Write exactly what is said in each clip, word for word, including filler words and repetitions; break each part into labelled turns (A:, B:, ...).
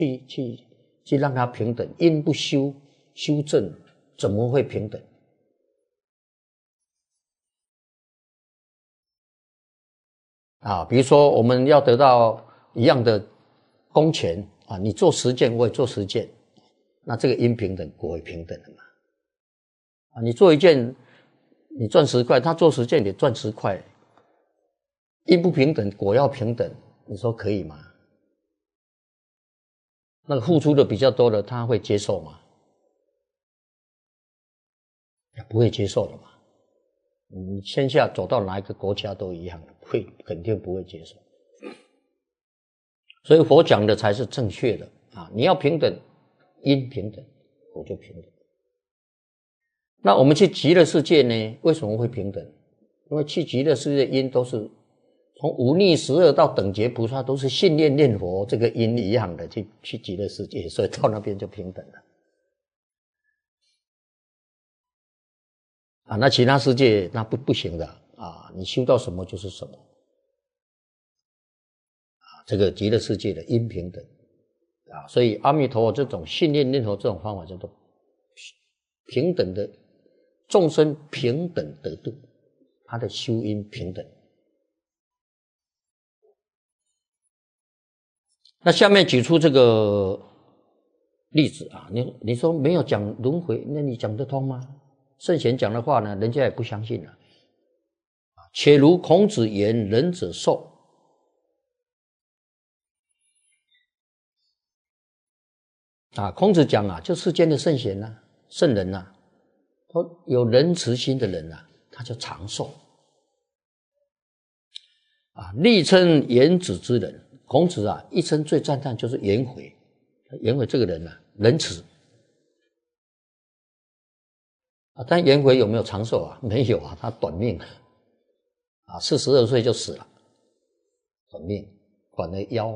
A: 去去去让它平等，因不修修正，怎么会平等？啊，比如说我们要得到一样的工钱啊，你做十件，我也做十件，那这个因平等，果也平等了嘛？啊，你做一件，你赚十块，他做十件，你赚十块，因不平等，果要平等，你说可以吗？那个付出的比较多的，他会接受吗？也不会接受的嘛。你天下走到哪一个国家都一样，会肯定不会接受。所以佛讲的才是正确的啊！你要平等，因平等，我就平等。那我们去极乐世界呢？为什么会平等？因为去极乐世界因都是从无逆十二到等觉菩萨，都是信念念佛这个因一样的去去极乐世界，所以到那边就平等了。啊，那其他世界那不不行的啊！你修到什么就是什么啊！这个极乐世界的因平等啊，所以阿弥陀佛这种信念念佛这种方法叫做平等的众生平等得度，他的修因平等。那下面举出这个例子啊，你你说没有讲轮回，那你讲得通吗？圣贤讲的话呢，人家也不相信了。且如孔子言：“仁者寿。”啊，孔子讲啊，就世间的圣贤呐、啊、圣人呐、啊，说有仁慈心的人呐、啊，他就长寿。啊，力称颜子之人，孔子啊，一生最赞叹就是颜回。颜回这个人呐、啊，仁慈。啊，但颜回有没有长寿啊？没有啊，他短命啊，四十二岁就死了，短命，反而夭。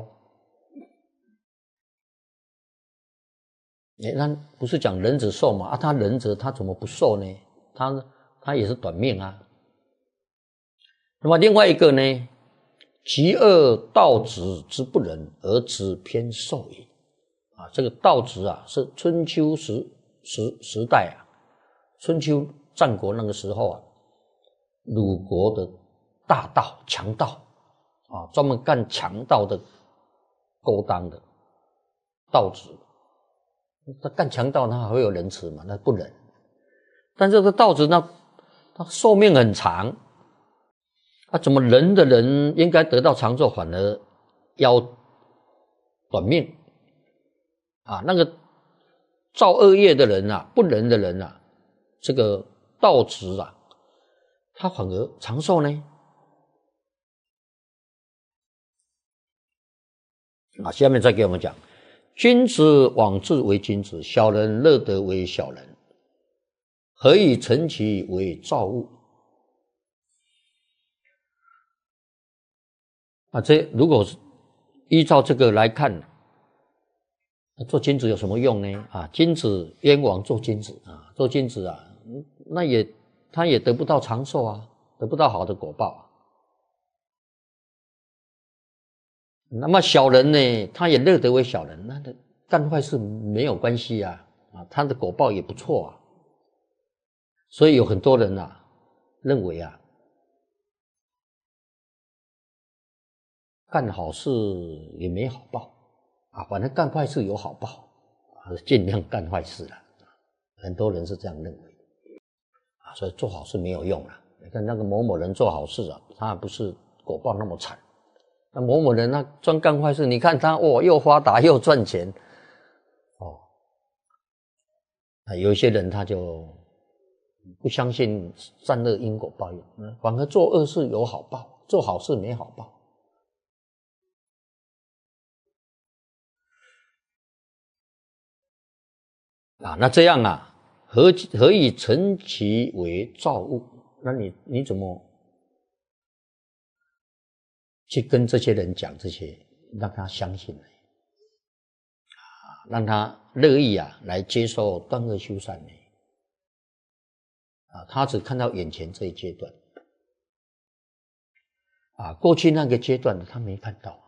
A: 哎，那不是讲仁者寿吗？啊，他仁者他怎么不寿呢？他他也是短命啊。那么另外一个呢？极恶道子之不仁，而知偏寿也。啊，这个道子啊，是春秋时时时代啊。春秋战国那个时候啊，鲁国的大盗强盗啊，专门干强盗的勾当的盗子，他干强盗他还会有仁慈吗？那不仁。但这个盗子呢，他寿命很长，他怎么仁的人应该得到长寿，反而要短命啊？那个造恶业的人啊，不仁的人啊，这个道子啊，他反而长寿呢？啊，下面再给我们讲，君子往自为君子，小人乐得为小人，何以成其为造物？啊，这如果是依照这个来看，做君子有什么用呢？啊，君子燕王做君子啊，做君子啊，那也他也得不到长寿啊，得不到好的果报啊。那么小人呢，他也乐得为小人，那干坏事没有关系啊，啊，他的果报也不错啊。所以有很多人啊，认为啊，干好事也没好报啊，反正干坏事有好报啊，尽量干坏事了。很多人是这样认为啊，所以做好事没有用了。你看那个某某人做好事啊，他不是果报那么惨。那某某人他专干坏事，你看他哦，又发达又赚钱哦。啊，有一些人他就不相信善恶因果报应，反而做恶事有好报，做好事没好报。啊，那这样啊，何何以成其为造物？那你你怎么去跟这些人讲这些，让他相信呢？啊，让他乐意啊来接受断恶修善呢？啊，他只看到眼前这一阶段，啊，过去那个阶段他没看到。